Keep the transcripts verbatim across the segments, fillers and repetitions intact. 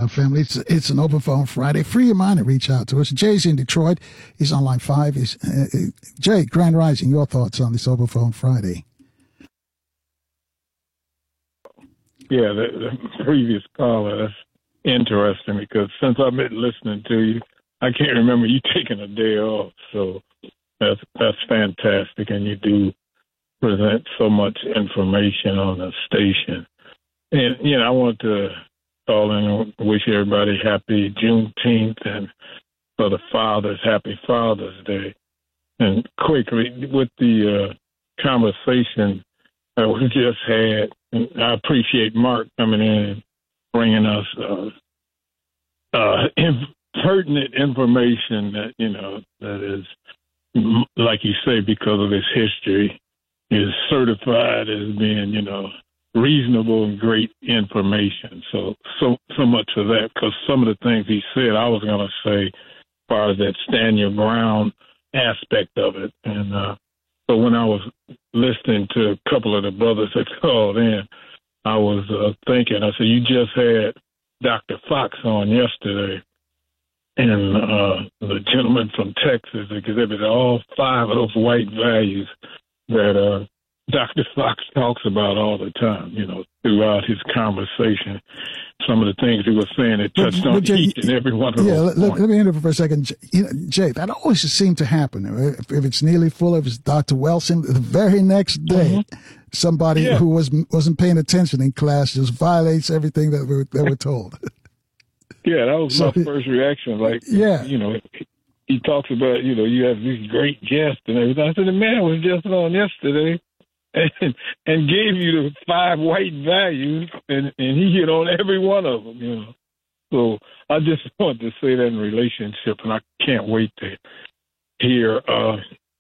Uh, family, it's, it's an open phone Friday. Free your mind and reach out to us. Jay's in Detroit. He's on line five. He's, uh, Jay, Grand Rising, your thoughts on this open phone Friday? Yeah, the, the previous caller, that's interesting because since I've been listening to you, I can't remember you taking a day off. So that's that's fantastic, and you do present so much information on the station. And, you know, I want to call in and wish everybody happy Juneteenth, and for the fathers, happy Father's Day. And quickly, with the uh, conversation that we just had, and I appreciate Mark coming in and bringing us uh, uh, inf- pertinent information that, you know, that is, like you say, because of his history, is certified as being, you know, reasonable and great information. So, so, so much for that, because some of the things he said, I was going to say, as far as that stand your ground aspect of it. And uh, so when I was listening to a couple of the brothers that called in, I was uh, thinking, I said, you just had Doctor Fox on yesterday, and uh, the gentleman from Texas exhibited all five of those white values that uh, Doctor Fox talks about all the time, you know, throughout his conversation. Some of the things he was saying, it touched but, on but each Jay, and every one of yeah, those. Yeah, let, let me interrupt for a second. You know, Jay, that always seemed to happen. If, if it's Neely Fuller, if it's Doctor Wilson, the very next day, mm-hmm. somebody yeah. who was, wasn't paying attention in class just violates everything that we, that we're told. Yeah, that was so, my first reaction. Like, yeah. you know, he talks about, you know, you have these great guests and everything. I said, the man was just on yesterday and, and gave you the five white values, and, and he hit on every one of them, you know. So I just wanted to say that in relationship, and I can't wait to hear uh,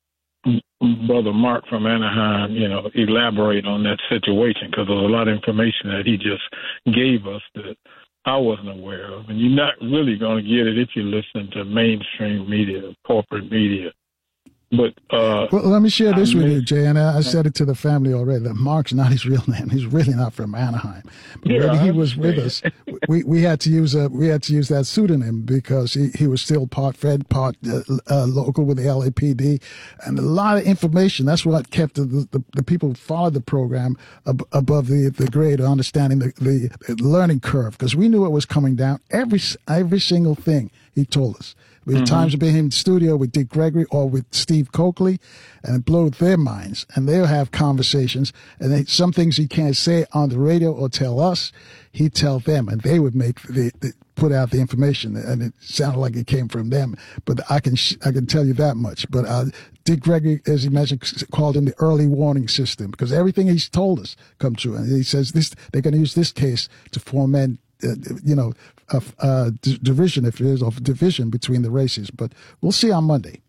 Brother Mark from Anaheim, you know, elaborate on that situation, because there's a lot of information that he just gave us that I wasn't aware of. And you're not really going to get it if you listen to mainstream media, corporate media. But uh, well, let me share this I with you, Jay. And I, I said it to the family already. That Mark's not his real name. He's really not from Anaheim. But yeah, when he was with us, we, we had to use a we had to use that pseudonym because he, he was still part Fed, part uh, uh, local with the L A P D, and a lot of information. That's what kept the the, the people who followed the program ab- above the the grade, understanding the, the, the learning curve, because we knew it was coming down. Every every single thing he told us. We had mm-hmm. times of being in the studio with Dick Gregory or with Steve Coakley, and it blew their minds. And they'll have conversations, and they, some things he can't say on the radio or tell us, he'd tell them, and they would make the, the put out the information, and it sounded like it came from them. But I can sh- I can tell you that much. But uh, Dick Gregory, as he mentioned, called him the early warning system, because everything he's told us comes true. And he says this they're going to use this case to foment, uh, you know, a, a d- division, if it is, of division between the races. But we'll see on Monday.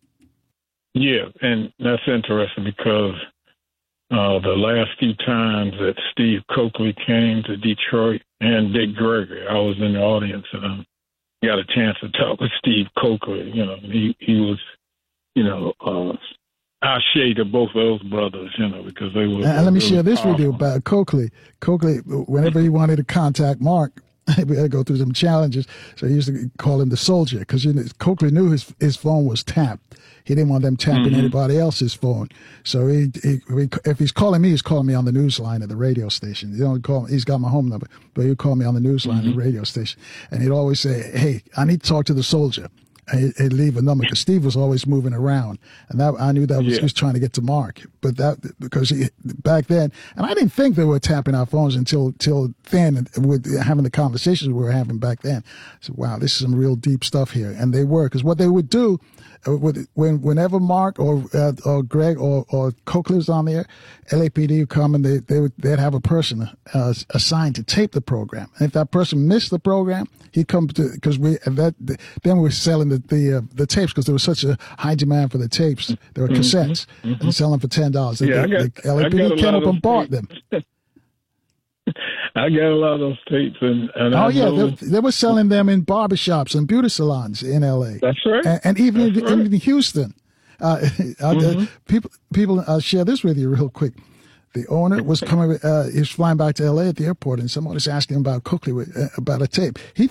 Yeah, and that's interesting because uh, the last few times that Steve Coakley came to Detroit and Dick Gregory, I was in the audience and I got a chance to talk with Steve Coakley. You know, he, he was, you know, uh, I shade of both of those brothers, you know, because they were. And let me really share this powerful. with you about Coakley. Coakley, whenever he wanted to contact Mark, we had to go through some challenges. So he used to call him the soldier, because you know, Coakley knew his his phone was tapped. He didn't want them tapping mm-hmm. anybody else's phone. So he, he, he, if he's calling me, he's calling me on the news line at the radio station. He don't call. He's got my home number, but he'd call me on the news line mm-hmm. at the radio station, and he'd always say, "Hey, I need to talk to the soldier." And he'd leave a number, because Steve was always moving around, and that I knew that was, yeah. he was trying to get to Mark. But that because he, back then, and I didn't think they were tapping our phones until till then, with having the conversations we were having back then. So wow, this is some real deep stuff here, and they were, because what they would do. Uh, with, when, whenever Mark or uh, or Greg or, or Coakley was on there, L A P D would come and they, they would, they'd have a person uh, assigned to tape the program. And if that person missed the program, he'd come to, because we, that, then we were selling the, the, uh, the tapes, because there was such a high demand for the tapes. There were cassettes mm-hmm. and selling for ten dollars. Yeah, the, I got, the L A P D came up and bought them. I got a lot of those tapes. And, and oh, I yeah. know... They, they were selling them in barbershops and beauty salons in L A. That's right. And, and even That's in, right. in Houston. Uh, mm-hmm. uh, people, people, I'll share this with you real quick. The owner was coming, uh, he was flying back to L A at the airport, and someone was asking him about Coakley, uh, about a tape. He